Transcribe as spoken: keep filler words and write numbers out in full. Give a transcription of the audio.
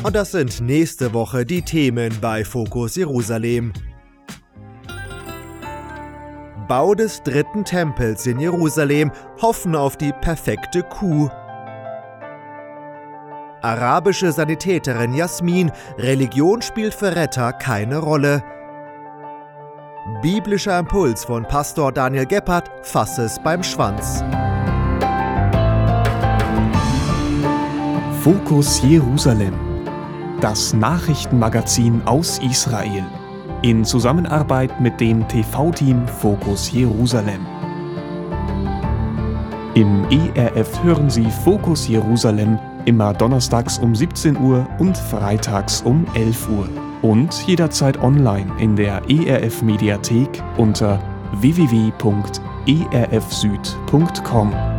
Und das sind nächste Woche die Themen bei Fokus Jerusalem. Bau des dritten Tempels in Jerusalem, hoffen auf die perfekte Kuh. Arabische Sanitäterin Jasmin, Religion spielt für Retter keine Rolle. Biblischer Impuls von Pastor Daniel Gebhardt, fass es beim Schwanz. Fokus Jerusalem, das Nachrichtenmagazin aus Israel, in Zusammenarbeit mit dem T V-Team Fokus Jerusalem. Im E R F hören Sie Fokus Jerusalem immer donnerstags um siebzehn Uhr und freitags um elf Uhr und jederzeit online in der E R F Mediathek unter w w w punkt e r f süd punkt com.